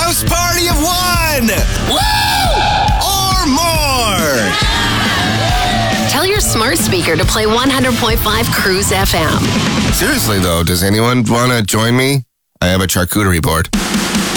house party of one! Woo! Or more! Tell your smart speaker to play 100.5 Cruise FM. Seriously, though, does anyone want to join me? I have a charcuterie board.